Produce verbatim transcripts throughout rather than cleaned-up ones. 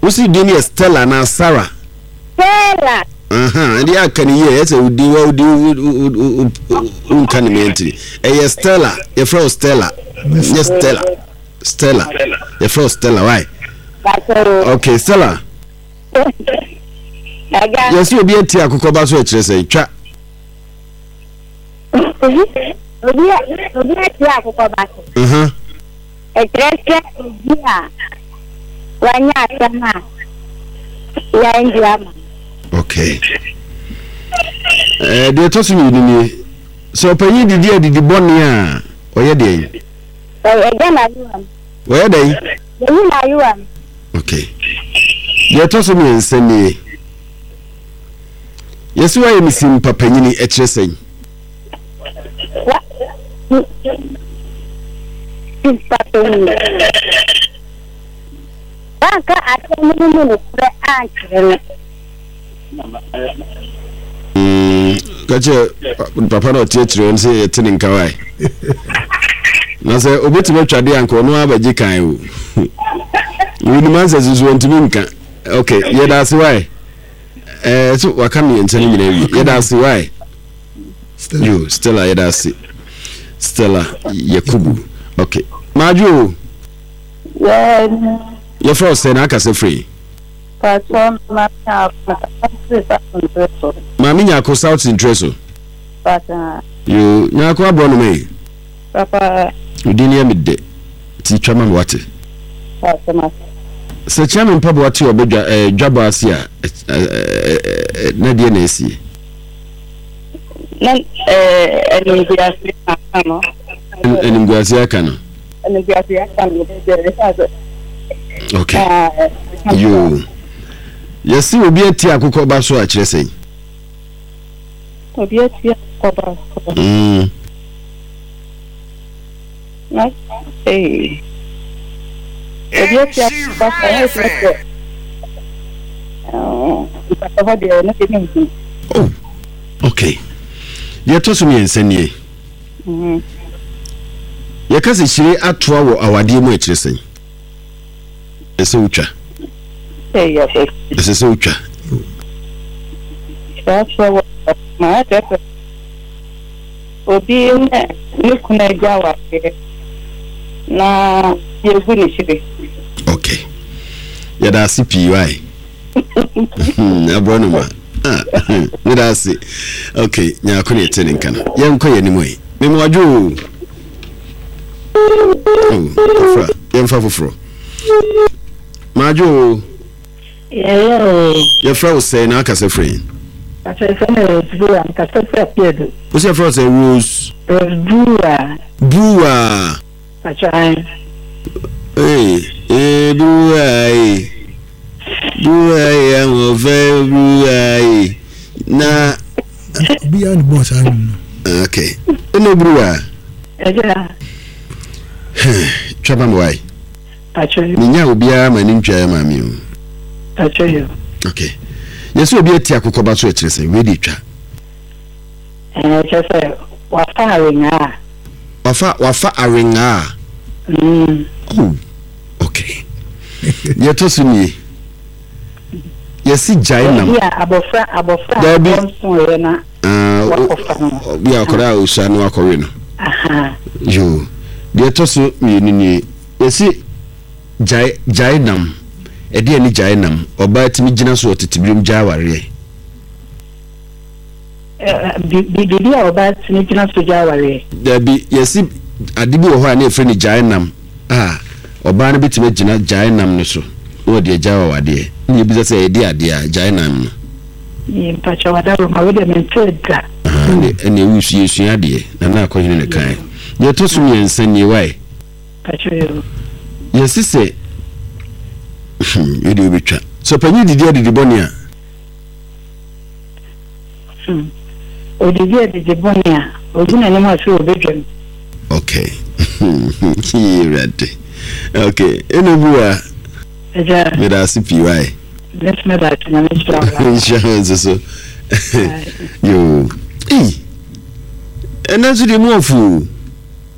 Usi dini Stella na Sarah. Stella. Aha, ndi akani ye ese udi wa udi unkani menti. Eh Stella, ye fro Stella. Yes Stella. Stella. Ye fro Stella, why? Okay, Stella. Yes, you be a tia kukoba so ekire say twa. Obi obi tia kukoba so. Mhm. Ekire dia. Wanya sama. Ya indiama. Okay. Eh de to so ni ni. So panyi didi adidi boni a oye de. Eh e na yuam. Oye de. Ni na yuam. Okay. De to so mi ensani. Yesu wa yemisim papanyini ekire sen. Banka atemu mu pre anchire. Mm, kache papa no tietire on say yetini nkawai. Na say obetime twade anko no abaji kan o. Wini manza zuzu ntimi nka. Okay, yeda se why? Eh so wakami ntani nyina wi. Yeda se why? Stella. You Stella yeda se. Stella Yakubu. Okay. Maju. Yeah. Your first say na akase free. Patron na na Mami nyako South Intreso. Pata. You nyako abro no me. Papa. Udini ya midde. Ti chama wate. Pata. Se chama mpabo wate obedwa eh dwabo asia na die na esi. Na eh enimbiasi akano. Enimbiasi akano. Enimbiasi akano de okay. Uh, you yes, you be a tia kukoba so a kire sei. Obi a tia kukoba. Mm. Na eh. Obi a tia kukoba so. Oh, papa de na temi. Oh. Okay. Ye to so mi ensanie. Mhm. Ye kase shire atoa wo awade mu a kire sei. Ese ucha. Eh ya. Ese ucha. That's my pepper. Obi ne kuna jawa na yevu ni shibe. Okay. Ya da C P Y. Hmm, abrono ma. Ah, ne da si. Okay, nya ko ne tene nkana. Ye nko ye ni moyi. Me mo aju. Oh, fra. Ye mfa foforo. Maju. Yeah. Your friend say na akase free. I say say Bua, ka say appeared. What's your friend say Rose? Bua. Bua. I try. Eh, eh Bua. Eh. Bua ya mo ve Bua. Eh. Na be on boss I don't know. okay. No Bua. Eja. Chaba mwai. Actually. Ninya obia mani ntwa ya mami o. Actually. Okay. Yesu obi ati akokoba so ekire se we di twa. Eh, just say wafa arenga. Wafa wafa arenga. Mm. Oh. Okay. Ye to suni. Yesi jainam. Yeah, abofra abofra. Dabi. Na. Ah, bi akora o sha no akore no. Aha. Yo. Ye to so mi ni yesi jai jainam. Edi ani jainam oba timi gina so otitibrim jaware. Eh bi bi oba timi gina so jaware. Dabi yesi adibi wo ho a na efre ni jainam. Ah, oba na bitime gina jainam ne so. O de jawa wade. Ni bi say edi ade a jainam no. Ni mpacha wadaro ma we de menteda. Ah, ne ene wusu yesu ade na na akohine ne kan. Ye to so yensa ni wai. Pacho yo. Yesi se Yedi ubitwa. So panyi didi adidi bonia. Hmm. Odidi adidi bonia. Odina ni mwa suo bedroom. Okay. Ready. Okay. Eno bua. Eja. Meda C P Y. Let's me that na mishra. Insurance so. Yo. Eh. Ena so de mo fu.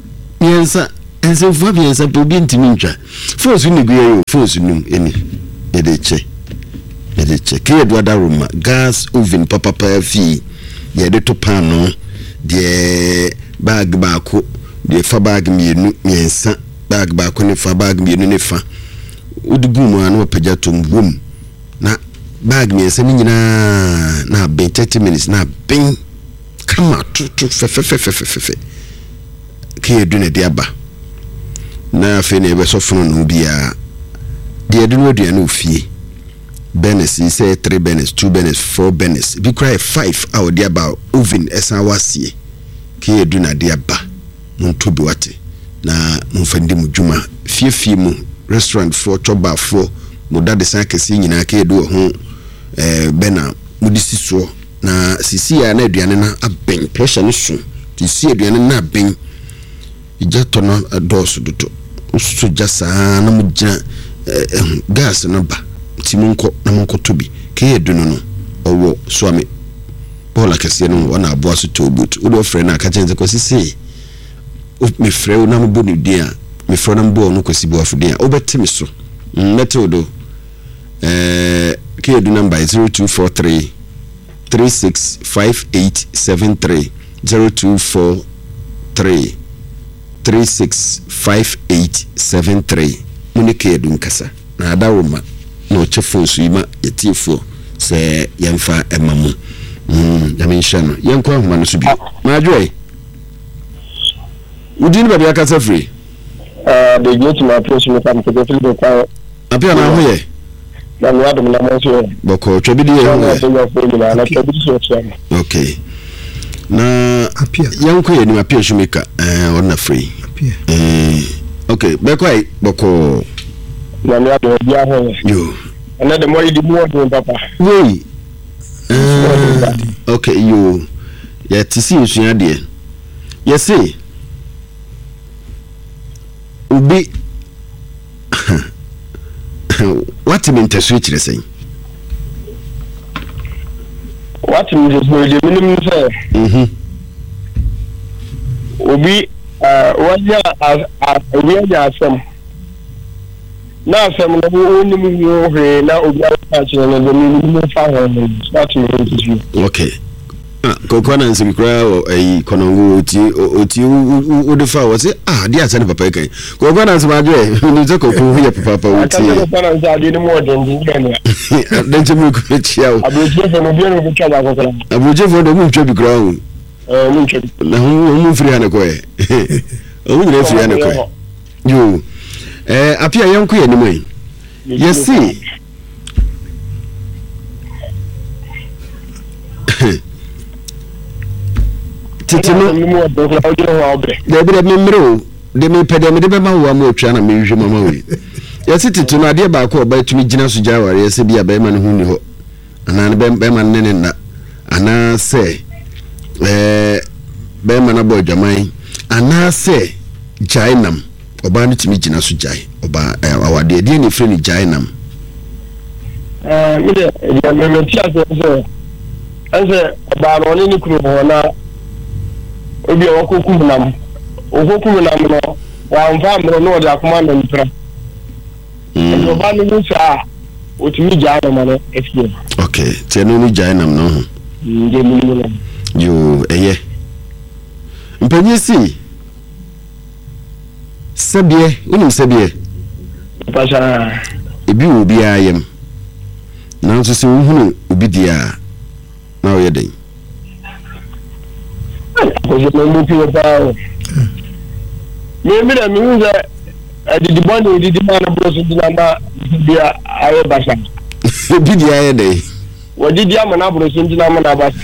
Yensa. Ense fu abi yensa po bi ntimi ntwa. Force ni guye yo, force num eni. Medici. Medici. Key Edward Roma, gas oven, papa fi, ye de topano, de bag bako, de fa bag me nu yensa, bag bako ne fa bag me nu ne fa. Udugumu anu pejatum wum. Na bag me yensa ni nyina na ben thirty minutes na ben kama tu tu fe fe fe fe fe fe. Key edune de aba. Na fe ne be so funu no bia. De edune aduane ofie. Benes, he said three benes, two benes, four benes. Be cry five out there about oven esa wasi. Ki eduna dia ba. Muntu biwate. Na mfendi mujuma. Fie fie mu restaurant for choba for muda de san kesi nyina ke edu ho eh bena mudisi so na sisi ya na aduane na aben pressure no so. Sisi aduane na aben. Ijato no adoso doto. Usu jasa na mujina eh, gas no ba. Timunko na munko tubi ke edunu no owo swami bola kese no wana aboa so tobut wo do frɛ na aka chenze ko sisi o me frɛ wo na mbo ni dia me frɛ na mbo no kwasi bo afudia obetimi so mete do eh ke edu number zero two four three three six five eight seven three zero two four three three six five eight seven three munike edu nkasa na adawoma no chefo suima yetifo se yemfa emamu mm yamenshano yenko ahoma no subi majoy udini ba biaka safri uh the get my approach me come to the field ka apia na hoye na mi adum na mo so boko twabidi ye ho okay na apia yenko ye ni apia shumika eh ona free apia eh okay bekwai boko na mi adum bia ho yo ana de mo di mo do papa wey uh, okay yo ya tisi nsuya de ye say ubi what mean to switch the same what mean to switch the minimum say mhm ubi uh waja as we are some na asem no woni mu yo he na obi a cha na do mi mu fa ho no start me to okay koko na nsi kura eh konongo oti oti u de fa wo se ah dia asa ne papa kan koko na nsi ma je ni ze koko hu ye papa pa oti koko na nsi ade ni mo de ndi ne dan je mu ku chia o abuje fo no bi no ku cha ba koko abuje fo do mu twa bi kura o eh mu twa na hu mu firi ana ko e o mu ne firi ana ko yo eh apia yanku ye ni mo yes see titino de bi de memro de me pede me de be ma wo am otwa na me hwe mama we yes titino ade ba ko ba tumi gina so jaware yes bia ba ma ne hu ni ho ana ne be ma ne ne na ana se eh be ma na bo dwaman ana se jainam oba ne tumi gina so jai oba awade de ne fre ni jainam eh me de ya me me tia so so anse ba no ni kru ho na obi okokum nam okokum nam no wa mfa mro no de akoma na mpra mm oba ni musa otimi jainam no efie okay te no ni jainam no nge mu no yo eye mpanyesi sabie unim sabie pasha ebi obi ayem na nso se uhunu obi dia na o yeden ko je mo ti o pa o me mi da mi uza adidi bani adidi mana broso dinamba dia aye basa obi dia yeden wadi dia mana broso dinamba na basa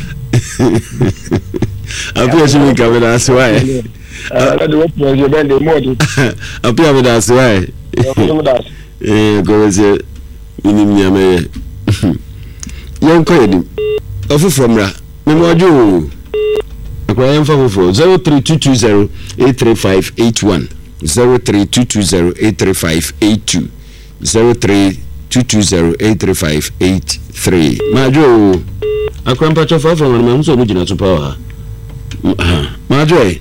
apia shimi ka weda aswae ah de what was your band mode apia weda aswae eh go ze minim nyame yanko yedim ofu from ra me mojo akwa yemfa fofo zero three two two zero eight three five eight one zero three two two zero eight three five eight two zero three two two zero eight three five eight three majo akwa mpacho fa from me nso mujina to power majo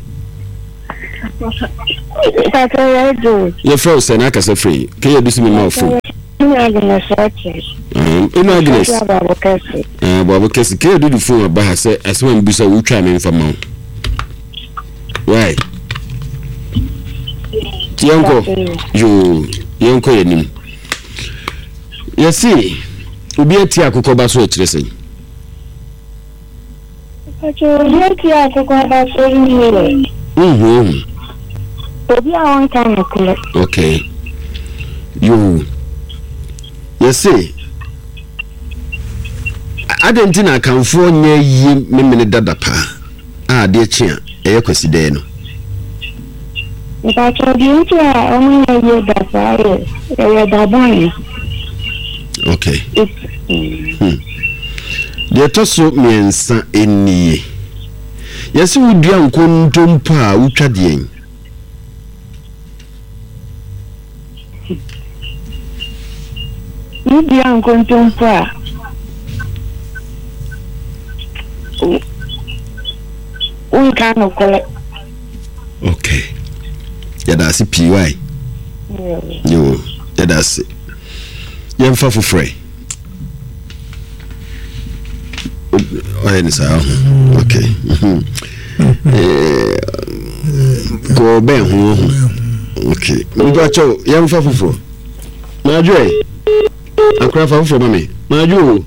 Tata ya do ye fro se na kasa free ke ye dusi me ma ofu Agnes okay. Um, ino Agnes. Baba Kesi. Eh, Baba Kesi, ke do the phone aba say asema mbisa wo twa me mfa ma. Why? Tianko. Yo, yanko yenim. Yesi, obi ati akokoba so akire sen. Acho, obi ati akokoba so ni. Mhm. Obi a won kan okule. Okay. Yo. Yesi. Adentina kanfo nya yi memene dada pa. Ah, de chia, eye kwaside no. Acho, obi ati a won nya yi dada pa, eye dabon. Okay. Hmm. De toso miensa eniye. Yesi wudua nkontompa wutwa de en. Wudua nkontompa. Un kan okole. Okay. Yada si P Y. Yo, yada si. Yemfa fufre. Oh, ni sa. Okay. Eh go ben hu. Okay. Mba cho yemfa fufro. Na joy. Akra fa fufro mami. Na jo.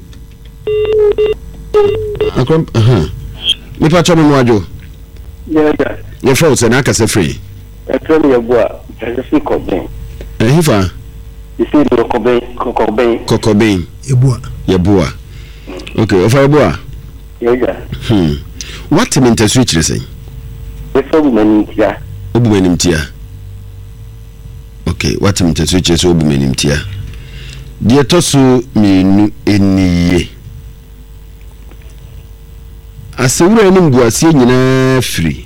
Akra aha. Mi pa cho mo ajo. Yeah, yeah. Ye fa o na kase free. E tro mi eboa, e se ko ben. Eh hifa. You see the Kobe, Kobe, Kokobe. Yeboa. Yeboa. Okay, ofa Yeboa. Yeah. Hmm. What mean to switch this thing? The woman here. Obumenim tia. Okay, what mean to switch this obumenim tia? Dear Tosu me eniye. Asewura nim guasie nyina free.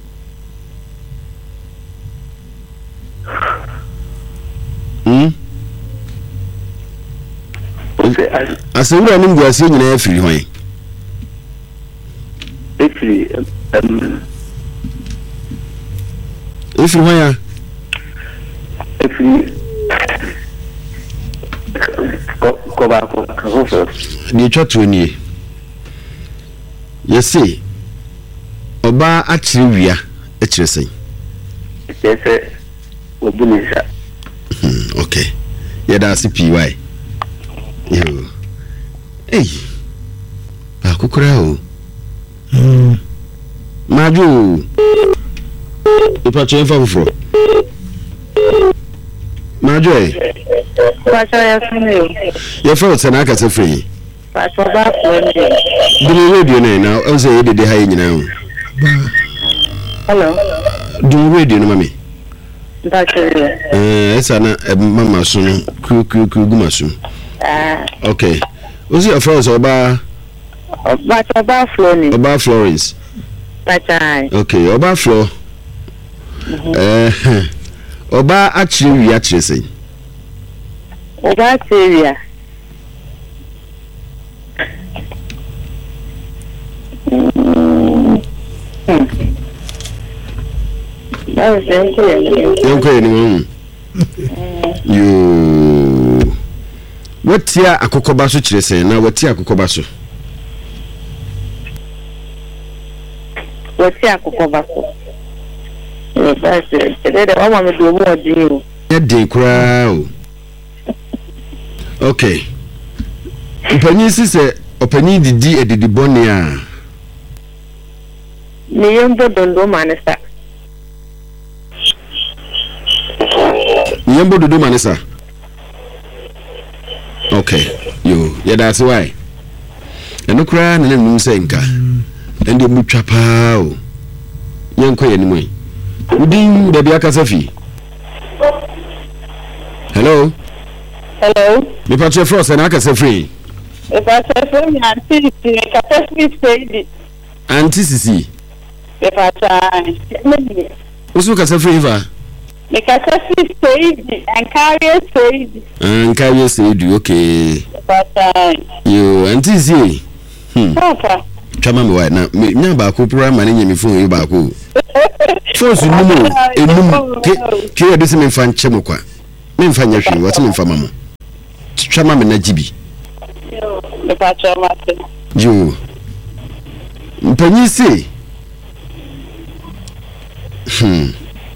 Hmm? Asewura nim guasie nyina free hwan? Free um Free hwan ya? Free ko ba ko ko Ni twatro ni. Yesi. Oba akiri wia akire sen. Yes, obunisa. Hmm, okay. Yada si P Y. Yo. Hey. Ba kokora o. Mm. Maju. Ipa chenfa fufro. Maju eh. Pacho ya fune. Ye fa se na aka se free. Pacho ba fune. Dulu radio na na o se yede de ha nyina o. Ba. Hello. Dulu radio no mami. Pacho. Eh, esa na mama so no ku ku ku gumasu. Ah. Okay. Ozi your friends oba Pacho ba fune. Oba Florence. Pacho. Okay, Oba Flo. Eh. Oba akiri wi akiri sen. Oba Syria. Mm. That was Yanko ni you. What ya akokoba so kire sen na what ya akokoba so? What ya akokoba so? Eh, that's it. Today I want me do more deal. Ya dey kura o. Okay. Opanyi si se opanyi didi edidi boni a. Ni yembo dondo manesa. Yembo dodo manesa. Okay. Yo, yeah that's why. Eno kura na nemu se nka. Ende mu twa pa o. Yanko ye ni mo. Udin da bia kasafi. Hello. Hello. Me patche frost na kasafi. If I say for me auntie, I can speak say Auntie Sisi. if I try. Usu kasafi va. Me can speak say and carry say. Ah, carry say do okay. If I try. Yo, Auntie Sisi. Hmm. Papa. Chama me wa na me nya ba ko program na nya me phone yi ba ko. Phone su numu enum ke ke e disi me fan che mo kwa. Me mfa nya hwe, what me mfa mamo. twama me na gibi Me pacho mate. jo mpanyi si hmm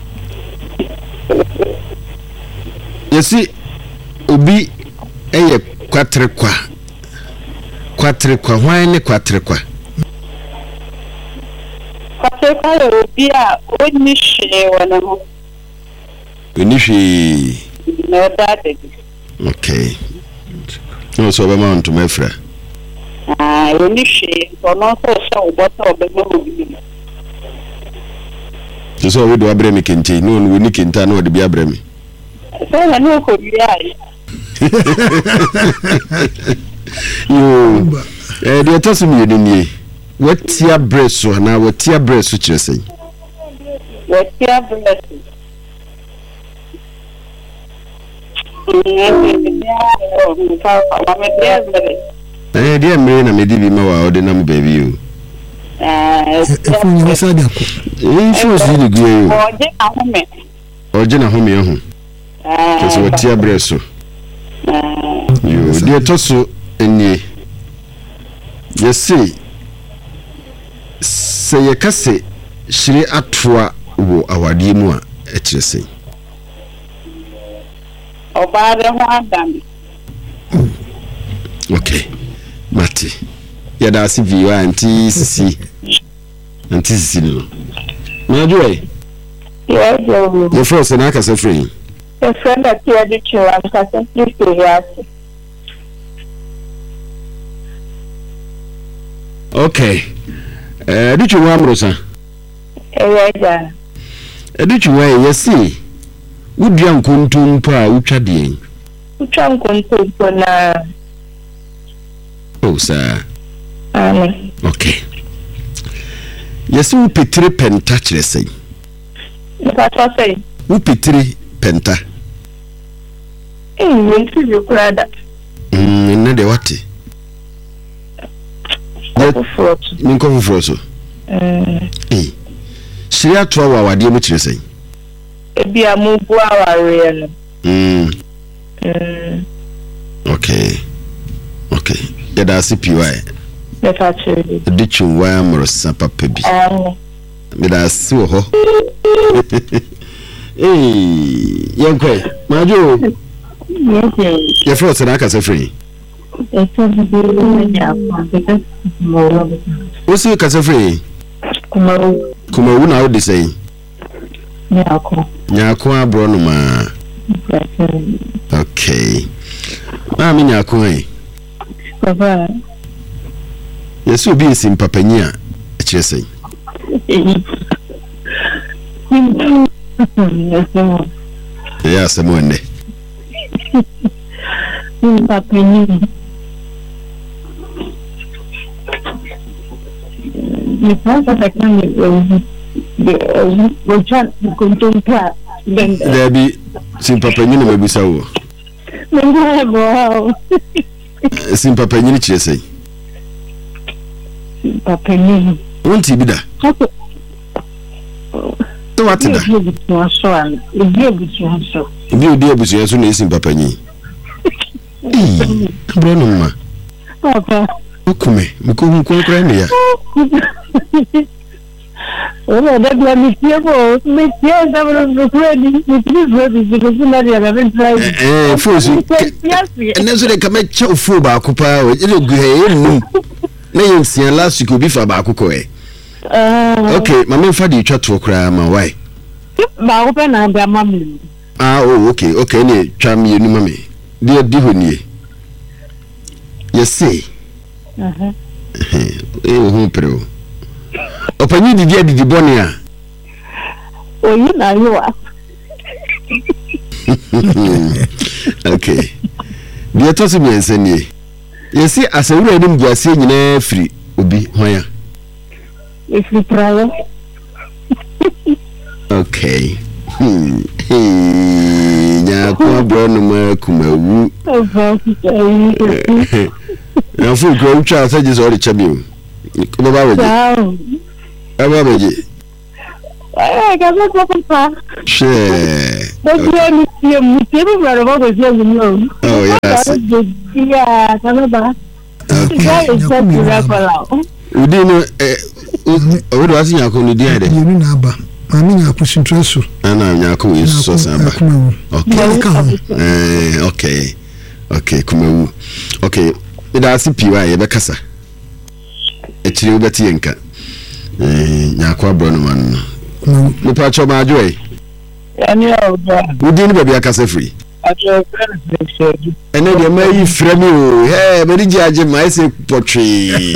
yesi obi eye kwatre kwa kwatre kwa hwan ne kwatre kwa Kwatre kwa obi a oni hwe wona ho. oni hwe Na dade. okay no so be ma onto mafra Ah, oni hwe ono so so obota obema obi. so we do abre me kente no no ni kenta no de bi abre me So na no ko bi ai. yo eh de tosu mi ni watia breso na watia breso kiresen Watia breso. eh dia mre na medi bi ma wa ode na mu baby o eh efu ni wasada ko eh sho si ni gwe o oje na home oje na home ho eh so watia breso eh yo de tosu eni yesi se ye kase shiri atoa wo awade mu a ekiresen obare ho adam. okay mati ya da si vi wa anti sisi anti sisi no ma joy Yeah, yo. your first na ka se free A friend that you had to am kasa please to yes. okay eh du chu wa mrosa Eh ja. eh du chu wa yesi wudua nkontum pa utwa de Utwa nkontum po na oh sir Amen. okay yesi wo petri penta kiresen Nka say. wo petri penta Eh, winti bi kurada. mm ne de wate Ko fruit. min ko fufuro Eh, eh shiri atoa wa awade mu kiresen ebi amubu aware no. mm Mm, okay okay ya da si piwa me fa chiri. de chuwa mrosa papa bi Ah, me da si wo ho eh yankwe majo yes. ya fro sana ka se free Eso bi bi ya kwa because mo wo si ka se free kuma kuma wu na wo de sei ya kwa. nyako abro no ma okay ma mi nyako eh Baba. yesu bi sim papanyi a ekiresen ya asemo ne Papanyi. Ni pasa takani de gochan kuntumpa den da bi sim papanyi na mabusa wo menga bo sim papanyi ni kiresen papanyi wonti bi da to wate da bi butuaso bi odi abusuya so na sim papanyi eh abro no ma papa okume mko mko kra ne ya Ora da bla mi tiempo mi tiempo da no ready mi tiempo di di na dia da ben try eh fosu ene so de kama che fu ba akupa o ile gu he enu na yensia last week obi fa ba akukọ e ah okay mama fa di twa to kra ma why ba ko pe na da mami ah oh okay okay ne twa mi enu mama de di honie yesi aha eh o hu pro opanyi di dia di boni a oyi na yo okay dia to se mi ensenie yesi asewura nim guase nyina firi obi hoya ifri prayo okay hmm nya ko bro no ma kumawu ova na fu ko ucha saje so ri chabi ko baba weje ciao baba weje eh ga ko pa she Don't You must brother was you. Oh, yes. Yeah, Tanaba. We didn't know what was Yako in the other. You know, Abba. I mean, I push interest. And I'm Yako is so samba. Okay, okay, okay, Kumu. Okay, it has a P Y, Becassa. A chill Betienka. Yakwa Bronoman. The patch of my joy. We didn't be a cassa free. And then you may frame you. Hey, but did you my say pottery?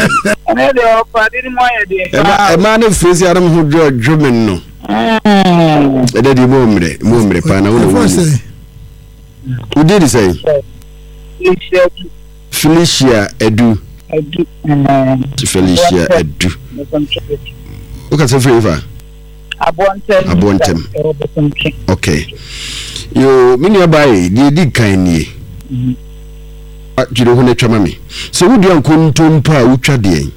A man of Fizzy Adam who draw German. No. And then you mumble, mumble, Pana. Who did he say? Felicia Edu. Felicia Edu. Look at the favor. Abontem. Okay. You mean your buy, the dig kindly. You don't want to me. So, would you come to Mpa Ucha de?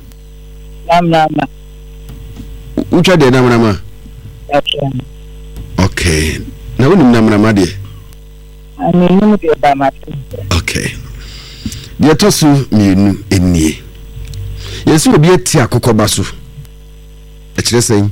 Ucha de Namama? Okay. Now, when Namama de? I mean, okay. The Atosu mean in ye. Yes, will be a Tiako Basu. It's the same.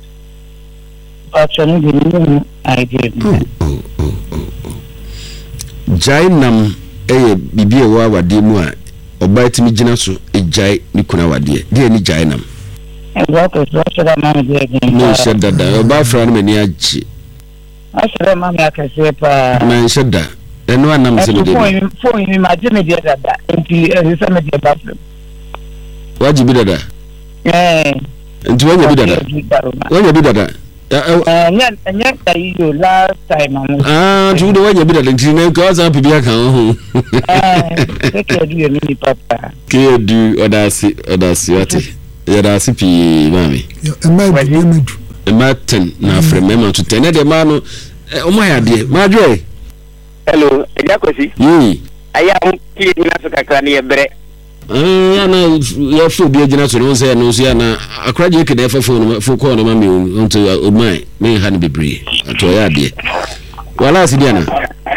I did. Oh, oh, oh, oh, oh. Jainam, eh, Bibi, wa dimwa, or bite me jinasu, a jai Nikuna, dear, dear Jainam. And what is what should I manage? No, said that about from Meniachi. I said, Mamma, I can say, man, said that. And one number said, for him, imagine that into a bathroom. What you be that? Eh, and when you be that? When you be that? And yet, and yet, you last time. Ah, to the way you did it, because I'm Pibia. Take care, do you mean, Papa? Care do Odasi, Odasi, Yadasi, Mammy. A Martin, now from Memon to ten, the man. Oh, my dear, Madre. Hello, Yakosi. Ye, I am in Africa, near Bre. Ah, no, your food be a generation, no say, no, see, a crowd you can ever phone for corner mammy until my may hand be bree. To a idea. Well, I see Diana.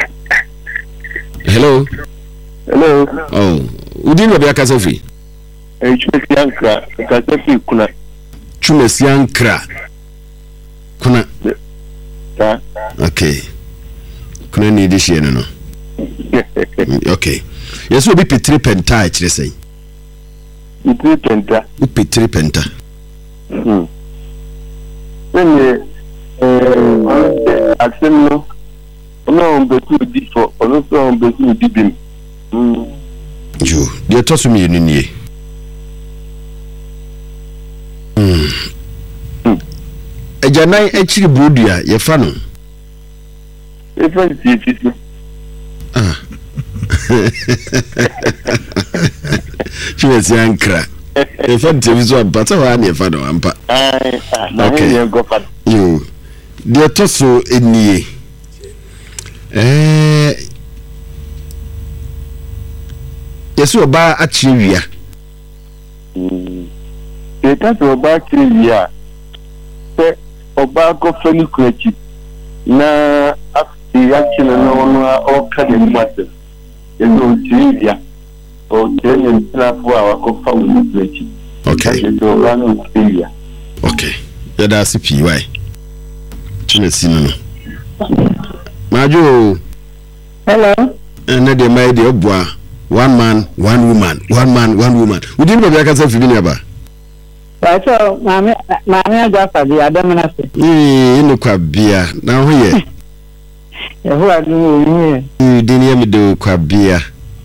Hello. Hello. Oh, who didn't be a Casafi? A Chumesiankra, Casafi Kuna. Chumesiankra. Kuna. Okay. Kuna need this year, no. Okay. Yes, we'll be Petri Penta, they say. Petri Penta. Petri Penta. Hmm. When you, uh, Axel, no, but you did for, or no, but you did him. You, you're tossing me in ye. Hmm. A Janai actually Budia, your funnel. If I see it, ah. Chumesiankra. If I tell you, but I am your father. Okay, you, dear Tosso in ye. Eh, yes, you are a trivia. The Tasso about trivia. Obako Fenny Cretchy. Na the action and no all kind matter. You know, trivia. Or then and for our co-found Cretchy. Okay. Okay. Yeah, that's a P Y. Chinesino. Majo. Hello. And then they made the boy. One man, one woman. One man, one woman. We didn't know that I said, about. Right, so, Mammy, Mammy, just a beer, Domina. You look a beer. Now, here. Who are you? You didn't hear me do quite beer.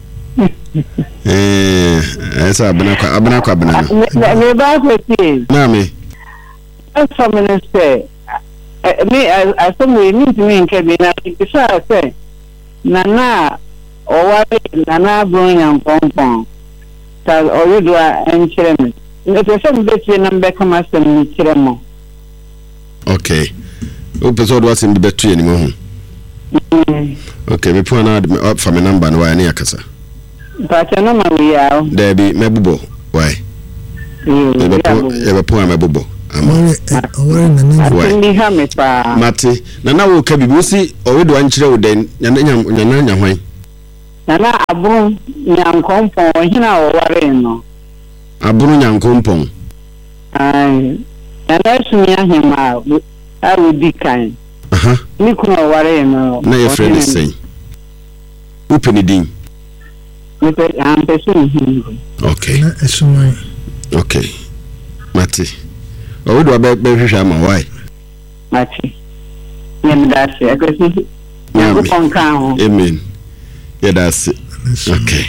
Eh, I saw Abanaca, Abanaca, Abanaca. Mammy. That's some minister. Me, I saw we need me in cabin. I say, Nana, or what Nana blowing and pom Tell or you do and chairman. It was some bit in and back master and chairman. Okay. Episode was in the battery anymore. Okay, we put an up from a number and why near Casa. But I know we are. There be Mabubo. Why? Ever poor Mabubo. Awore awore na na. Ati ha me pa. Mate. Na na wo ka bibi wo si owedo ankyere wo den nyana nyana nyahwan. Na na abun nyankompon hina wo ware no. Abunu nyankompon. Ai. Na na sumi ahema a wo di kan. Aha. Ni kuno ware no. Na ye friend say. Upeni din. Me pe am pe sun. Okay. Na esumai. Okay. Mate. Owedo abe be hwehwa ma why? Mate. Nyam da se akosi. Nyam Nyam kan ho. Amen. Yeah, that's it. Okay.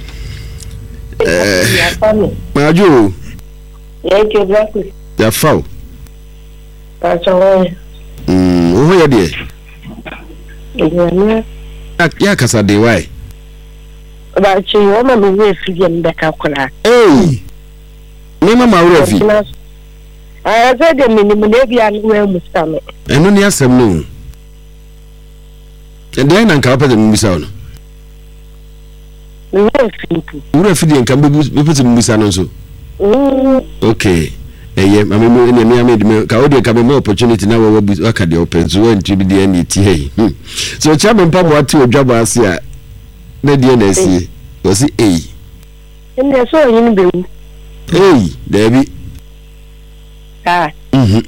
Eh. Maju. Yeah, you breakfast. Ya foul. That's all. Mm, who ya dey? Yeah. Ya kasa dey why? But you want me to see them back up. Hey. Me mama wura fi. I said the minimum maybe and we must come. Eno ni asem no. E dey na nka pese mbisa no. We will think. Wura fi dey nka be pese mbisa no so. Okay. Eye mama me ene me amedi me ka odi ka be more opportunity na we we aka dey open so we nti bi dey na ti hey. So chairman pabo ati odwabo ase a na dey na esi. O si eh. Ene so yin be. Hey, Debbie. Ah. Mhm.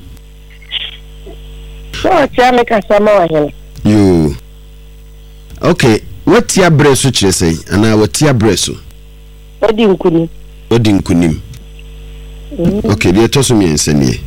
So chairman ka sama wa hin. You. Okay, what your breast which you say and I what your breast. Odi nkuni. Odi nkunim. Okay, they toss me and send ye.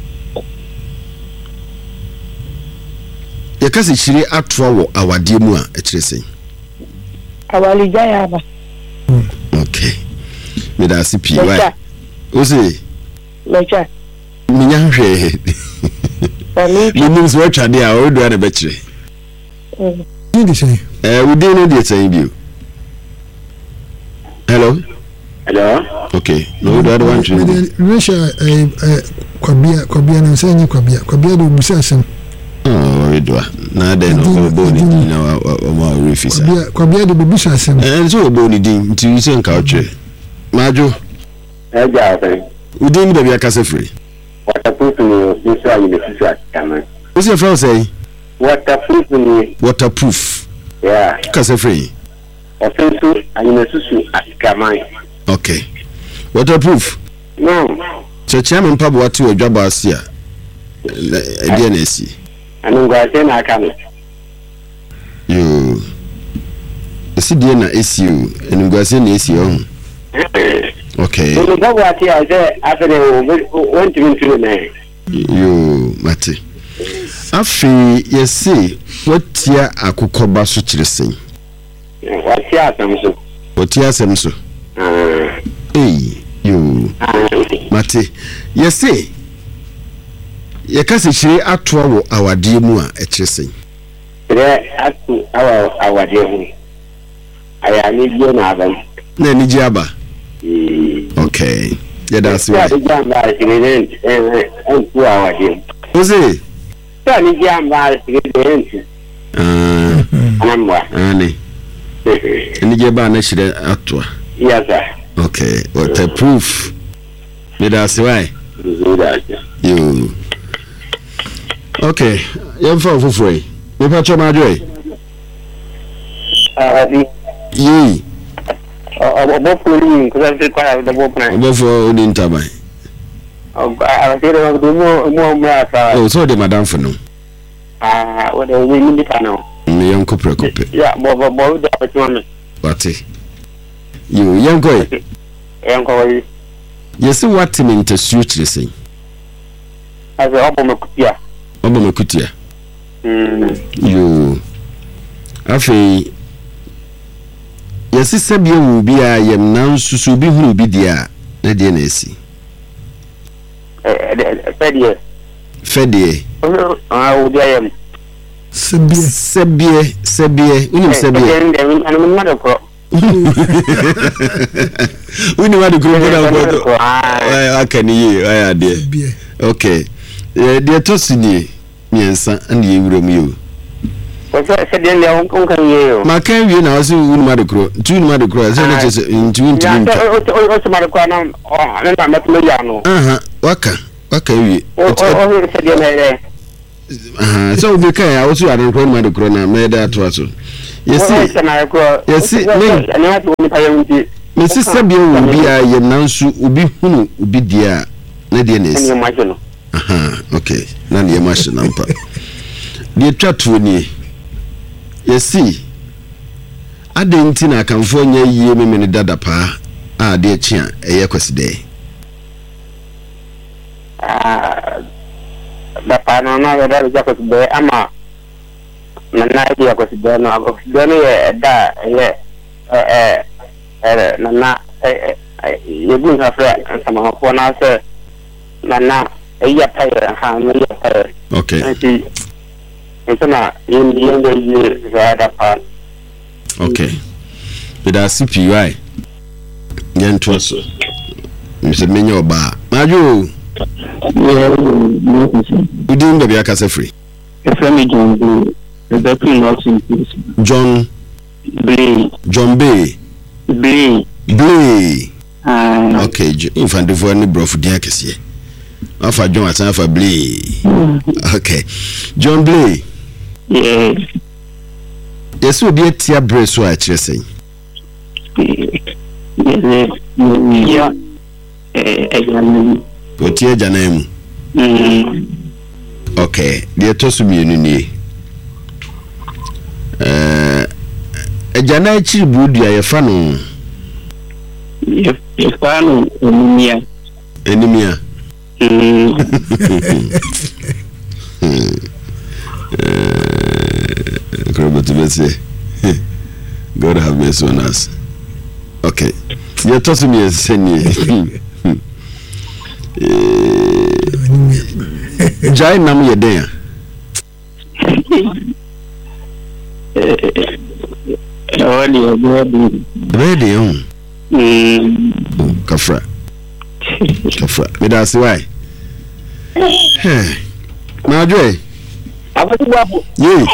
Ya kasi chiri atwa wo awade mu a ekire sei. Awali jaya ba. Okay. Me da C P Y. O say. Mecha. Minya hwe. Ni nim so atwade a o do na be kire. Mm. Ni say. Eh, we dey no dey say bi. Hello. Hello. Okay. No do one to. Russia eh eh kwabia kwabia na say ni kwabia. Kwabia do musa asem. Oh, redwa. Na dey no ko boni na o ma refisa. Kwabia kwabia do busa asem. Eh, so boni din nti you say nka otwe. Majo. Eh, ja, say. Udin da bia kase free. Waterproof ni so ayi le fisu akama. O say from say Waterproof ni. Waterproof. Yeah. Kase free. Offensive ayi le fisu akama. Okay. Waterproof. No. So chairman pabo ati odwabo ase a. E dia na esi. Anu gwa say na akama. Yo. Esi dia na esi o. Enu gwa say na esi o. Okay. So the what I say after the one to two na. Yo, mate. Afi yesi watia akokoba so kire sen. Watia asem so. Watia asem so. Ah. Eh, yo. Mate. Yesi. Yakase chire atoa wo awade mu a ekire sen. Re atu awa awade hu. Aya ni bio na aban. Na ni ji aba. Okay. Yeah, that's right. Yeah, jamba sigident eh eh tu awade. Oze. Ta ni jamba sigident. Ah. Anamwa. Ani. Ni je ba na chire atoa. Yes sir. Okay. Waterproof. Me that's right. You. Okay. You for for free. Me pa choma joy. Ah, di. Yi. Obo fuli ko sa kwa da bo plan. Obo for odi ntaban. Oh, ah, say do mo mo mo asa. Oh, so the madam for no. Ah, what the we need to know. Me yon kopre kopre. Yeah, bo bo bo da pa chuma. Wati. You yan koy. Yan koy. Yesi wati me ntesu chire sen. Aze obo me kutia. Obo me kutia. Mm. You. Afi yesi sabie wo bi a yem nan susu bi huru bi dia na dia na esi. Eh, fedie. Fedie. Ah, wo dia yem. Sebie. Sebie, sebie, unim sebie. Anu ma da ko. Unim ma da ko na ko. Ah, akani ye, aya de. Sebie. Okay. Eh, dia tosini miensa ande ewura mu yo. Ko se de le on kan ye yo. Ma kan wie na wase unim ma da ko. Tu unim ma da ko, se na chese ntu ntu ntu. O o o se ma da ko na, oh, na na ma tu ya no. Aha, waka. Okay, we. Oh, oh, it's a dinner. Ah, so we can also add on my corona made that was. Yes, yes, me. And I don't pay Missus Sabia will be a Yanansu, Ubi Hunu, Ubi dear, Nadianis. Aha, okay, none your machine number. The chat to me. Yes, see. I didn't think I can phone ye many dada pa. Ah, dear Chia, a yakos day. Ah, the panama that is Jacob's day, Ama. Nana, Jacob's day, no, Donny, da, yeah, eh, eh, Nana, you bring her friend and some of one answer. Nana, a year payer, how many payer. Okay. It's not in the end of the year, the other part. Okay. With our C P U I, Yan Twasso, Mister Minyo Bar. Maju, we didn't be a cassa free. If I may join the John Blay, John Bay, Blay, Blay. Ah, okay, infant for any bro for Diakes. Alpha John at Alpha Blay. Okay, John Blay. yes, Yes, will be a tear brace, what you're saying. yes, yeah, eh, What your name? Okay, the Tosumi Uni. Uh, a Janachi Budia, a fan. if if I know, yeah, Enemy. God have mercy on us. Okay. You're tossing me a senior. Jai Nam Yadea. Ready on Kafra. Kafra. Me that's why. Hey. Madre. Yay.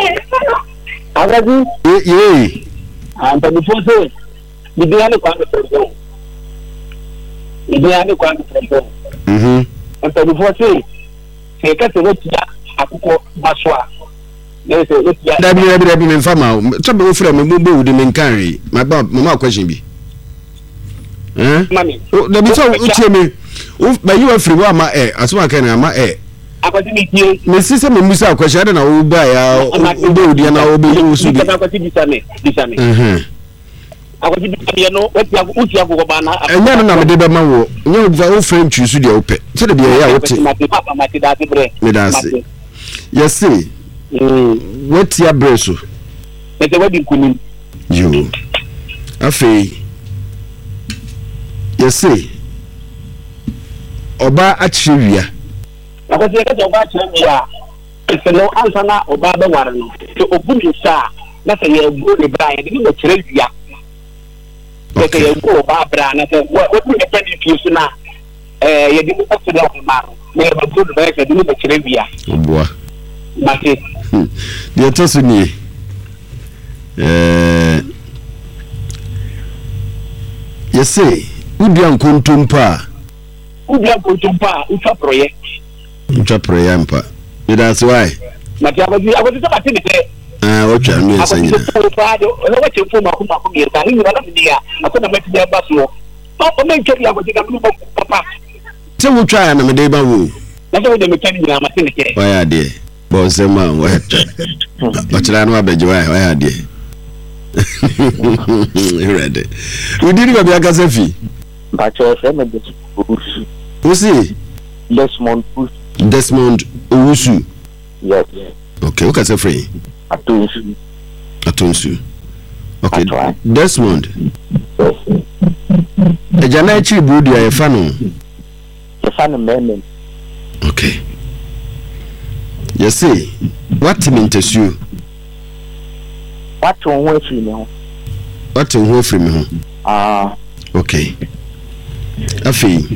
Yay. And before so, the behind the corner from the behind the corner from Mhm. and before say, say, cut the rope, Akuko Baswa. There's a look at That be every every farmer. Trouble from a mobile with the carry. My mama question be. Eh? money. Oh, the bit of uche me. Oh, but you are free one my eh. As one can my eh. I got to meet you. Me sister me musa question na wo buy ya obo di na obo you so bi. I got to be Sammy. Sammy. Mhm. I got to be Sammy. No, what you have what you have go bana. Enya na me de be ma wo. Nya wo wo friend choose de wo pe. Se de be ya wo te. Papa mati da ti bre. Me da se. Yes see. Mm. What ya breso? But the wedding kunim. You. Afi. Yes see. Oba achiriwia. I got to get over to ya. It's no answer na oba be war no. So obu sa na say you go the bra ya ni no chere ya. Okay, you go oba bra na say what what the penny piece na eh you di mo to the mar. Me ba go the bra ya di no chere ya. Oboa. Mate. The tosuni. Eh Yes see. Udia nkontompa. Udia nkontompa ufa project. Ucha prayer mpa. That's why. Mate abaji abaji sa mate ne. Ah, what you mean saying. Abaji ko fa do, no what you fuma kuma kuma ya tani ni wala dia. Akona mate dia baso. Papa men kedi abaji ka mu papa. Se wo try na me dey ba wo. Na so de me kedi na mate ne. Why are there? Boss man, what? What you know about why? Why are there? You ready? We did go be akasefi. But your friend is Owusu. Who see? Desmond Owusu. Desmond Owusu. Yes. Okay, who can say free? Atonsu. Atonsu. Okay. Atwa. Desmond. Yes. Ejana echi budu ya efano. Efano meme. Okay. Yes, see. What means you? What on way from me? What on way from me? Ah. Okay. Afi.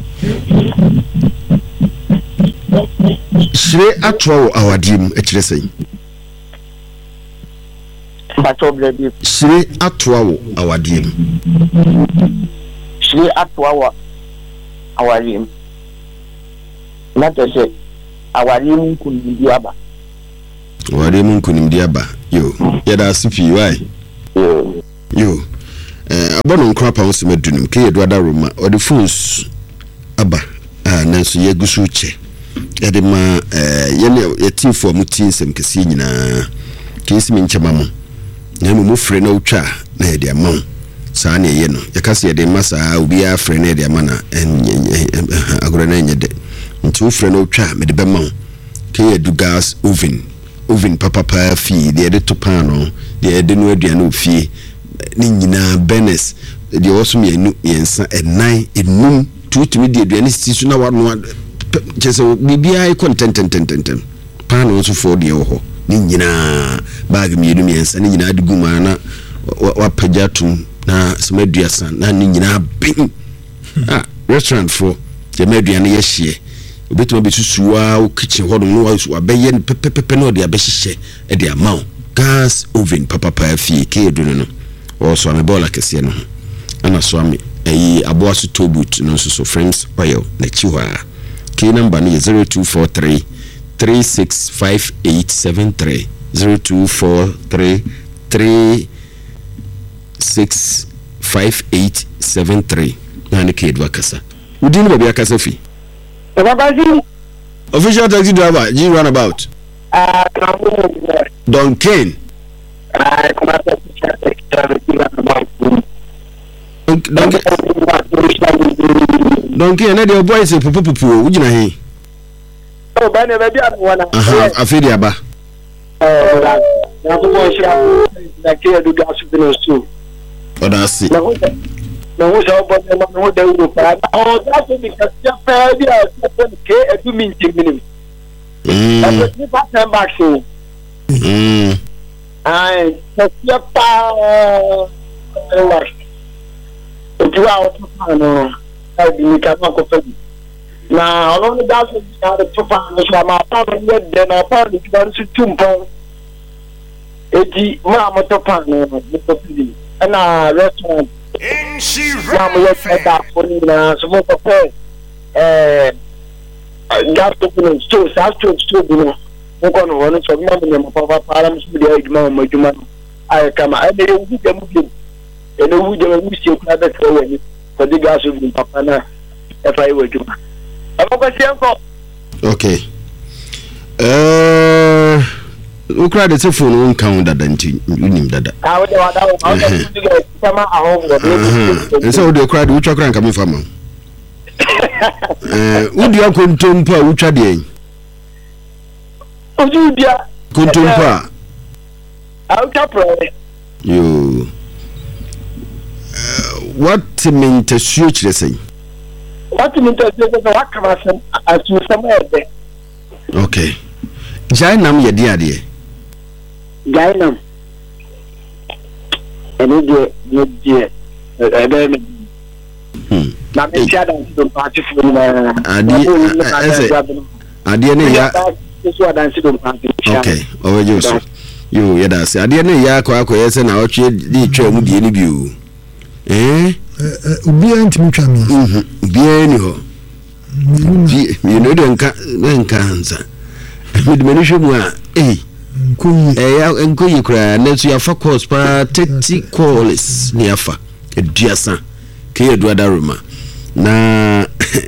Shre atwa awadim echire sei. But obviously Shre atwa awadim. Shre atwa awadim. na tese awari mu kunimdi aba awari mu kunimdi aba yo yada sipi why yo yo eh abono nkra pa wose medunum ke yedu ada roma or the phones aba ah nanso yegusu che yade ma eh yene yetifo amuti nsem kese nyina kesi mi nchema mo na mu frɛ na utwa na yede amon saa na ye no yakase yede masa obi a frɛ na yede amana agora na nyede nti frɛ na utwa me de bema ke yedu gas oven oven papa pa fi de yede to pan no de yede no aduane ofie ni nyina benes de oso me enu yensa enan enum tutumi de aduane sisu na wano chese bibia e content tententem pan no so for de ho ni nyina bag mi enu yensa ni nyina adugu mana wa pajatum na semaduasa na ni nyina ben ah restaurant for de maduane ye hye obetuma besusuwa o kitchen ho no wa beye pepepe no de abehye e de amaw gas oven papa pa fi ke edunu no o so amebola kese no ana so ami eyi aboaso tobut no so so friends oil na chiwa ke number no zero two four three three six five eight seven three zero two four three three six five eight seven three na ne ke edwa kasa udin ba bia kasa fi Babasi official taxi driver G runabout ah Don Ken ah come Don Don Ken na the boys pupu pupu o ugina he oh ba ne ba bia wona aha afedi aba eh na ko bo sha na ke do gas no so oda si na wo sha bo na no da wo pa o da so bi ka sia pa bi a so ke edu mi ntimin mm na ni pa time back so mm ai ka sia pa la o tu a o tu pa no ai bi ni ka ma ko pa na o no da so bi ka to pa no sha ma pa no de na pa ni ka su tumpon eti ma mo to pa no mo to pi na restaurant In she Mama, yes, I got for you now. So, what's up, eh? Gas opening store, South Church store, you know. I'm going to run it from Mamma and Papa, Params, with the egg, Mamma, you man. I come, I may have them with you. And the wood and wish you could have it for the gas of the Papa, if I were you. I'm going to say, okay. Uh, who cried the phone won't count that until you name that. I would have to get some at home. And so they cried, which are crank coming from. Uh, would you have contumpa, which are they? Oh, you dear. Contumpa. I'll pray. You. What mean to switch the thing? What mean to say that I come as you somewhere there? Okay. Jainam ye dear dear. Jainam. And it did, dear. Hmm. Now, me share that to party for Adi, ya. Okay. Over you, sir. You, yeah, that's Adi, ya, kwa kwa yese na ochi di chwe mu di ni biu. Eh? Ubia ntimi twa mi. Mhm. Ubia ni ho. You know the nka nka hansa. Me de menu mu a eh nkoyi eh ya nkoyi kra na so ya fa course para thirty calls ni afa eduasa ke eduada roma na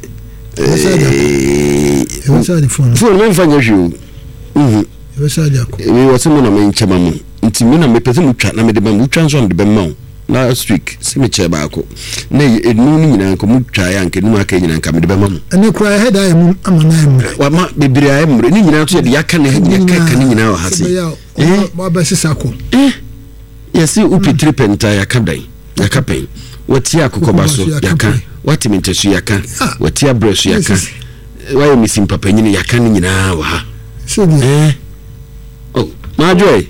eh wasa di phone phone me fanya hwe mhm wasa di akọ me wase mo na me nchema mo nti me na me pese mu twa na me de ba mu twa nso de be ma last week se me che ba akọ na enu ni nyina nko mu twa ya nke nu aka nyina nka me de be ma mo ene kura head ayi mu amana ayi mu wa ma bibiri ayi mu ni nyina to de yaka ne yaka ka ni nyina wa hase eh ba ba sisa ko eh yesi upi tripenta yaka dan yaka pen wati akokoba so yaka wati mintesu yaka wati abresu yaka wa ye misim papa nyina yaka ni nyina wa ha eh oh ma joy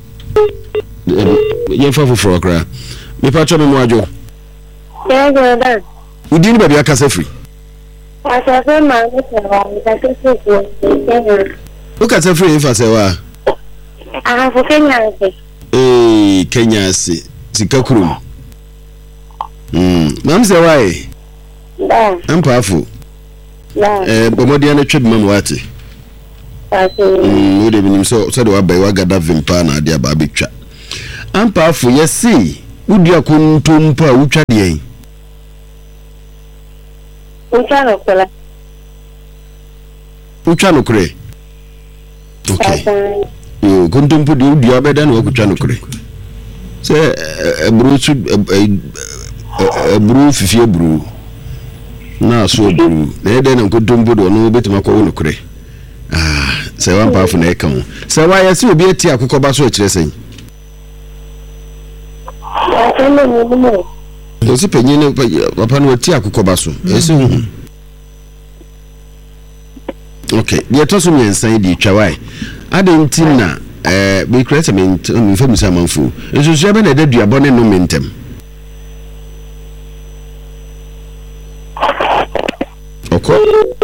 ye fa fu fro kra me pa cho me mo ajo yeah go dad udin ba bia ka sa free asa fe ma ni se wa ni ka se se ko o ka sa free fa se wa ah fo Kenya se eh Kenya se sikakuru mm mam se wa e da am pa fu eh bomodi na twed mam wati mm wo de binim so so de wa bai wa gada vimpa na ade aba betwa ampa afo yesi wudi akontompa wutwa de yen Utwa no kula. Utwa no kure. Okay. Yo kontompo de wudi abeda na wakutwa no kure. Se ebru su ebru fifi ebru na so ebru na ede na kontompo do no betima kwa no kure. Ah, se wa pa afu na eka ho. Se wa yesi obi ati akokoba so akire sen. Osi penyine papa no ati akokoba so. Esi hu. Okay, the toso mi ensan di twawai. Adentin na eh we create me me famu sa manfu. Enso so be na da duabo ne no mentem. Oko.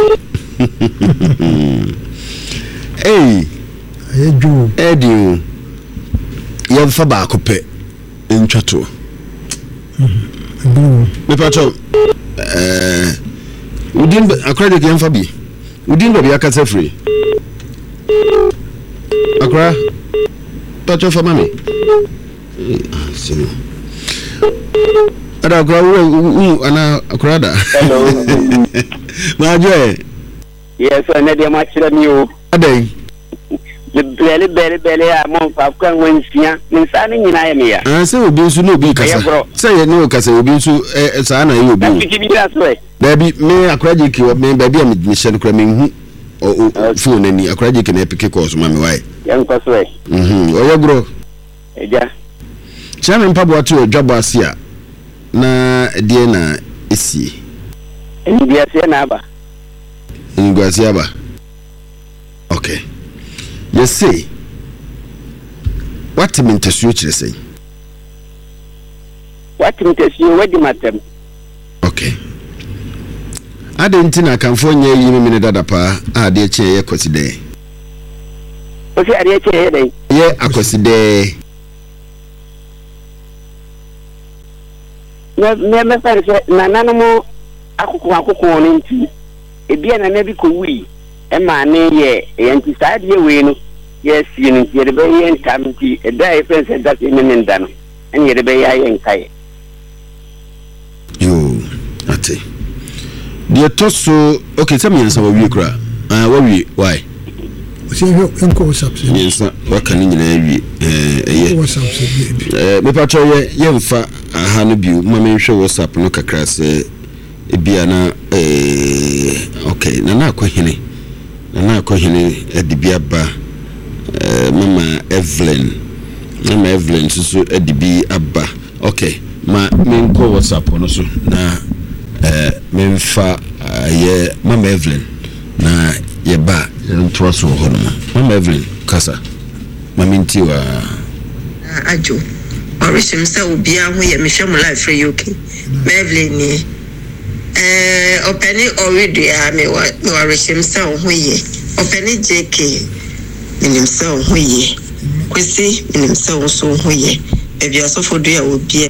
Hey, Eju. Edu. Ye fa ba akopɛ ntwato. Mhm. Me pacho eh udin akrade ke mfa bi. Udin do bi akasa free. Akra pacho fa mami. Ah, sino. Ada akra u ana akra da. Hello. Ma joy. Yes, I need my children. Adai. The belly belly belly a month of can win fear. Insani in Iamia. Ah, say obi nso no bi kasa. Say ye no kasa obi nso eh sa na ye obi. Baby me akraji ki me baby am me shen kra me hu o phone ani akraji ki na epike course ma me wai. Yan kwaso e. Mhm. Oyo bro. Eja. Chama mpabo atu odwabo asia na die na esi. Eni bia se na aba. Ngwasi aba. Okay. You say what mean to switch the say? What mean to see where the matter? Okay. I didn't think I can phone you in a minute that pa ah dear chair consider. Okay, I did say Yeah, I consider. Me me say na na mo akoko akoko nti ebia na na bi ko wi e ma ne ye ye nti sa de we no yes ye nti ye be ye ntam nti e da e fence da se ne nda no en ye be ya ye nkai Yo ate the toso okay tell me answer we kra ah we why Se yo enko WhatsApp se yes waka ni nyina wi eh WhatsApp se eh me patcho ye ye mfa aha no biu ma me hwe WhatsApp no kakra se ebia na eh okay na na akohene na na akohene edibia ba eh mama Evelyn mama Evelyn so edibi abba okay ma me nko WhatsApp no so na eh me mfa ye mama Evelyn na ye ba ntwa so ho no mama Evelyn kasa mama ntiwa ajo orishim sa obia ho ye me hwe mo life free okay Evelyn ni eh openi already a me wa me wa reshim sa ho ye openi jk minim sa ho ye kwesi minim sa so ho ye e bia so fodo ya obi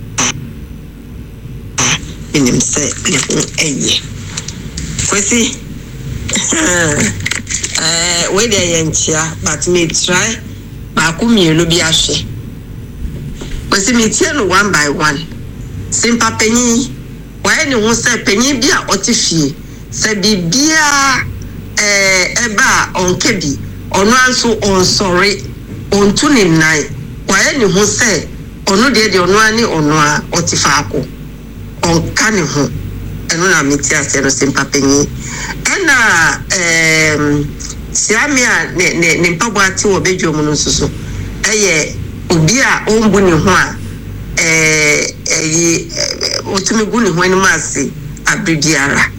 minim sa ne ho eye kwesi eh we dey yentia but me try ba ku mielu bi ahwe kwesi me tie no one by one simpa penyi why ni won say penyi bi a otifie say bibia eh eba onkebi ono anso on sorry on tuni nai why ni won say ono de de ono ani ono a otifaako on kane ho eno na meti ase no simpa penyi ena em siamia ne ne ne mpabo ati wo bedwo mu no susu eye obi a ombu ni ho a eh eh otumi gu ni ho ni mase abridiara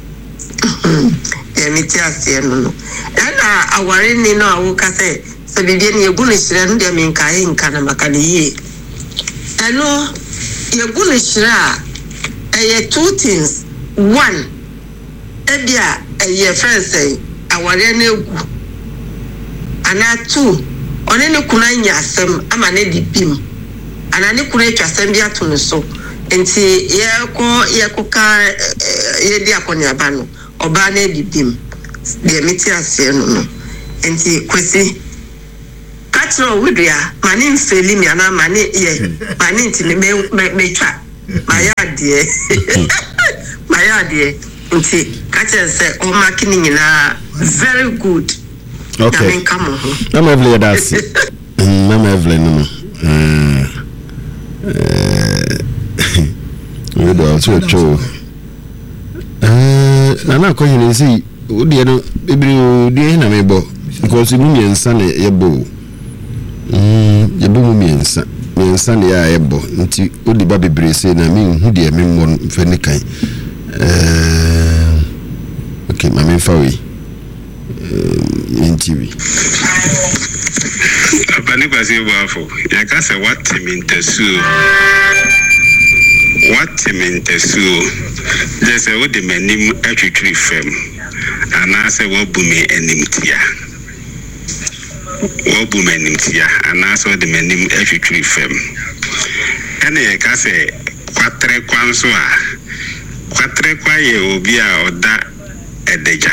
eh meti ase no no ena aware ni no awu ka se se bibie ni egu ni hire no de me nka he nka na maka ni yie eno egu ni hire a eh two things one ebia eh friends say aware na egu ana two one ne kuna nya asem ama ne dipim ana ne kuna etwa asem bia to no so enti ye ko ye ko ka ye di akoni aba no oba na didim de meti ase no no enti kwesi katro wudua mane mfeli mi ana mane ye mane nti me me twa mayade mayade nti katro say o makini nyina very good. Okay. I'm Evelyn that's I'm Evelyn no. Uh we do also show. Uh na na ko yin see o de no bibiri de na me bo because mu miensa na ye bo. Mm ye bo mu miensa. Miensa na ya ye bo nti o di ba bibiri say na me hu de me mo fe ne kan. Uh okay, ma me fa we. In T V. Abani kwasi wafo. Yakasa what mintesu. What mintesu. There's a would menim atwitri fam. And I say what bumi enimtia. What bumi enimtia. And I saw the menim atwitri fam. And yakase kwatre kwanswa. Kwatre kwa ye obia oda edeja.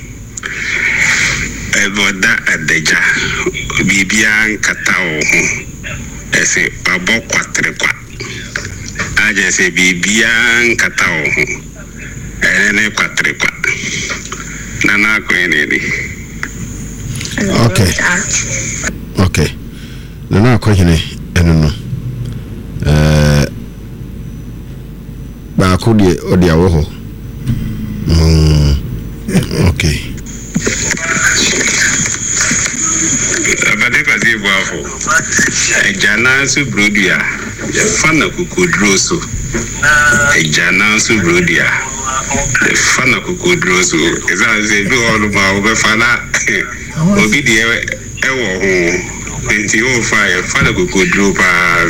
Evoda adeja bibia nkata oho ese babo kwatre kwa aje se bibia nkata oho ene kwatre kwa nana ko enedi. Okay okay nana ko hene eno no eh ba ko die odi awo ho mm okay. Abade kwasi wafo. Ejana su brodia. Fana kukodroso. Ejana su brodia. Fana kukodroso. Eza se bi olu ma obe fana. Obi di ewo ho. Enti o fa e fana kukodro pa.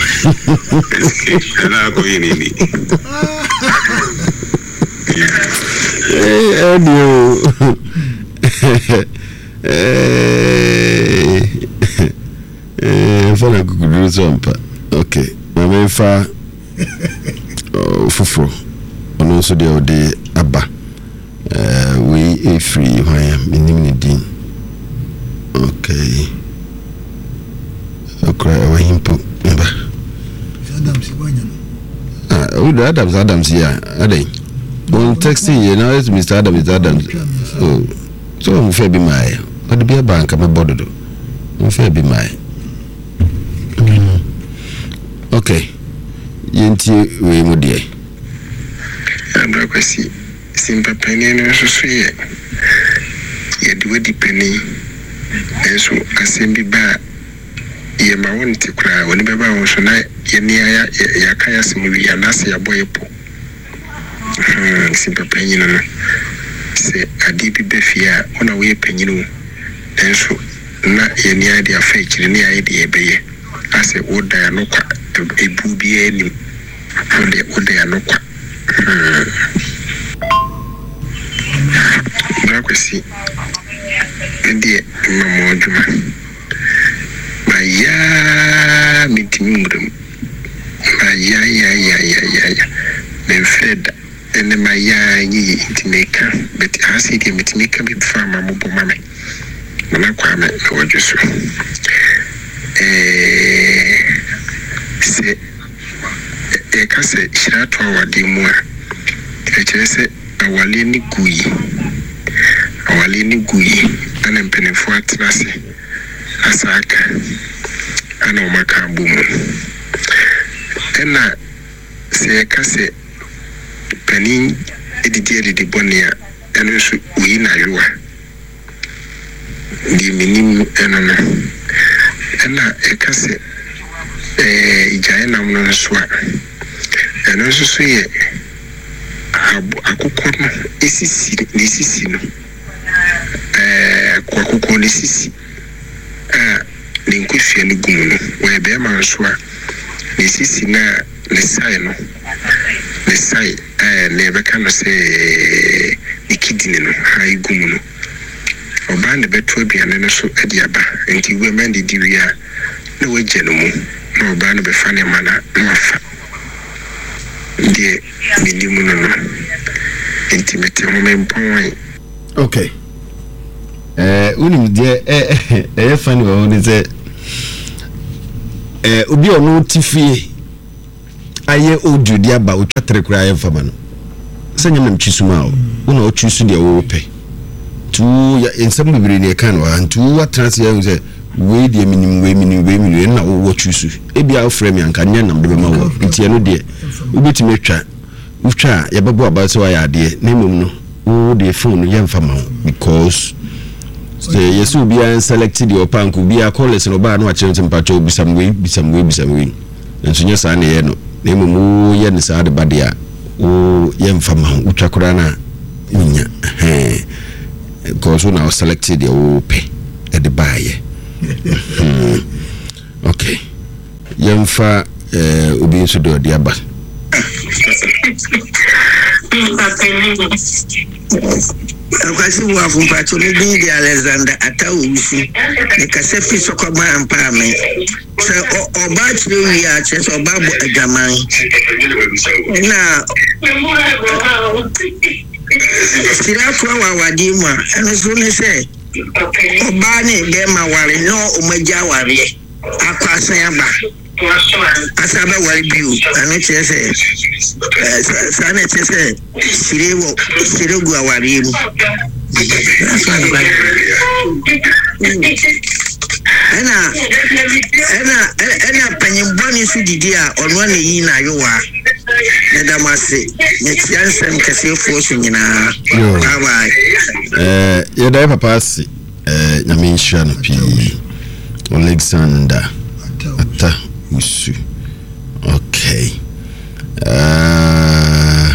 Ela ko yini. Eh dio. Eh eh fala kukuduru sompa. Okay, mama fa fufuro ono so de ode aba eh we e free hwan minim ni din. Okay, okra wa himpo mba Adams ibanya ah o da Adams Adams ya adai on texting you know it's Mister Adams Adams. Oh so mo fe bi mai o de bia bank me bododo mo fe bi mai. Okay yenti we mo die abra kwasi simpa peni no so so ye ye de wadi peni eso asembi ba ye ma wonti kura woni be ba won so na ye ni ya ya kan asemu wi ya nase ya boyepo hmm simpa peni no se adi bi be fia ona we peni no eso na ye ni adi afa kire ni ayi de ye beye ase oda ya no kwa ebu bi eni ode ode ya no kwa Brakwesi ndiye mama juma maya mitimudum maya ya ya ya ya ya menfreda ene maya yi intimeka beti hasi di mitimeka bi fama mubo mame mama kwa me ojusu eh se e kase shirato awadi mu a ekirese awale ni guyi awale ni guyi ana mpenefo atrase asaka ana omaka bumu ena se kase panin edidi edidi bonia eno su uyi na yoa di minim eno no ena e kase eh ijaye na mno soa eno su su ye akukọ no esisi nesisi no eh akukọ nesisi ah ne nkuhwe ne gumu no we be ma nso a nesisi na ne sai no ne sai eh ne be ka no se ikidini no ha gumu no oba ne beto aduane no so adi aba enti we man di diwia na waje no mu na oba no be fa ne mana na wafa de minimu no no intimate moment point. Okay. Eh, unim de eh eh funny one is eh eh obi ono tifie aye odu dia ba otwatre kura aye fama no. Sanya nam chisuma o. Una o chisu de wo pe. Tu ya ensam bibiri ne kan wa antu wa trans ya say we de minim we minim we minim na wo chisu. E bia frame anka nya nam de be ma wo. Ntie no de ubetime twa. Utwa ya babo abaso wa ya de na mum no. Wo de phone ya mfama because say yes will be selected your pank will be a callers no ba no a chance mpacho bi some way bi some way bi some way nso nya sa na ye no na mum ye ne sa de bade a o ye mfama utwa kora na nya eh because we now selected your pay at the buy okay ye mfa eh obi nso do de aba Akwasi wa fumpacho ni di Alexander Atawusu ne kasefi sokoma ampame se oba chiri ya che so oba bo agaman na sira kwa wa wadimu eno so ne se oba ne be ma ware no omaja ware akwasa ya ba asabe wari biu anu chese sana chese sirewo siregu awari mu ana ana ana panyimboni su didia onwa ne yi na yowa na damase ne tiansem kase fosu nyina bye eh ye dai papa si eh nyame nhia no pi Alexander ata usu okay uh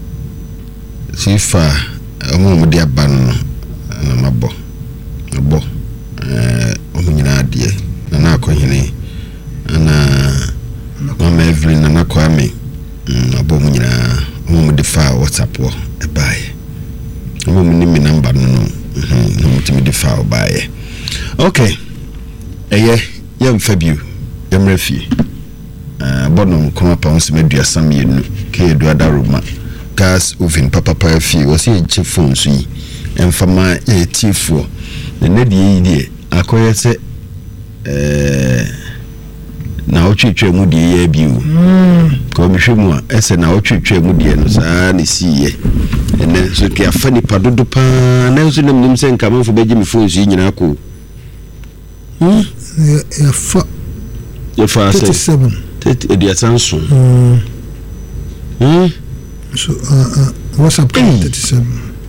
sifa omo mo dia ban na mabo mabo eh omo nyina de na na akohene na mama Evelyn na na kwame abo mo nyina omo mo de fa WhatsApp wo e bae omo mo ni mi number no no no mo ti mi de fa o bae okay eye yam fabiu yamrefi uh bonom kuma pa onse medua sam yenu ke edua daruma gas oven papa pa fi o se che phone so yi emfama e tifo ne ne die yi die akoye se eh na otwetwe mu die ya biu ko mi hwemu a ese na otwetwe mu die no saa ne siye ene so ke afani padodo pa na so nem nim se nka manfo beji mi phone so yi nyina ko hmm ya fa ya fa thirty-seven thirty dia sanso hmm hmm so uh uh WhatsApp thirty-seven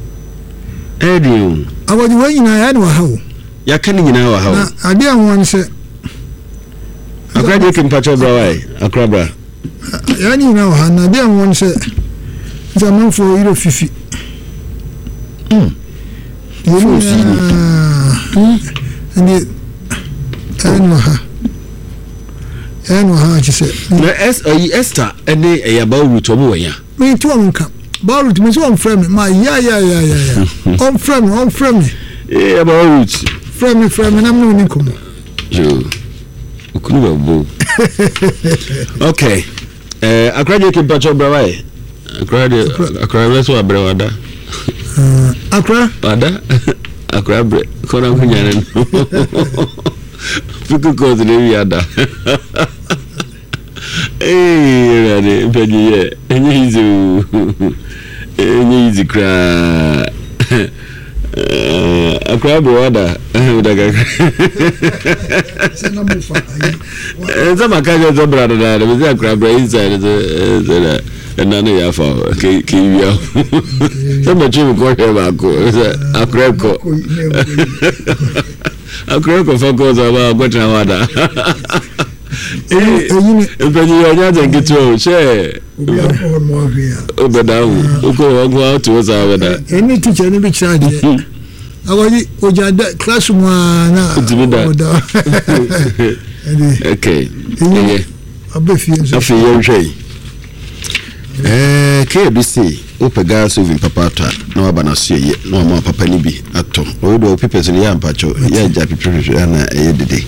edio awadi wa nyina ya ni wa hawo ya kan nyina wa hawo na ade anwan se akra de ke mpacho bra wai akra bra ya ni na wa na ade anwan se zaman fo iro fifi hmm fo fifi hmm and eno ha eno ha chise na es oyi Esther ene e ya ba root omo wanya me to nka ba root me so on frame ma ya ya ya ya ya on frame on frame eh ba root frame frame na me ni komo jo ukunu ba bo okay eh akra de ke pacho bra wai akra de akra we so abra wada uh akra wada akra bre ko na kunyane Fiku kozi le wiada. Eh, rade, mpeni ye. Enye hizu. Enye hizu kra. Akra bro wada. Udaga. Sena mufa. Zama kaje zo brada da. Bizi akra bro inside the nana ya fa ke ke ya. Zama chimu ko heba ko. Akra ko. Akra ko fa ko za ba gotna wada. Eh, mpeni ya nyaje gitu she. Obadawu. Uko wagwa to za wada. Any teacher ni bi charge. Awadi ojada classroom na. Oda. Okay. Eh. Abefi. Afi yonhwe. Eh, K B C opega so vin papa ta na waba na so ye na ma papa ni bi ato o do people so ya mpacho ya ja people na e dede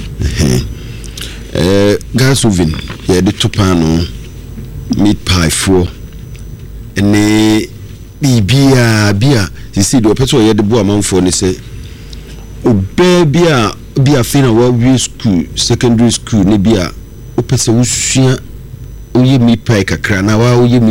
eh gas oven ye de topano meat pie fo ene bibi bia bia sisi do person ye de bo amanfo ne se obe bia bia fina wa wi school secondary school ne bia o pese wo sua oye mi pai kakra na wa oye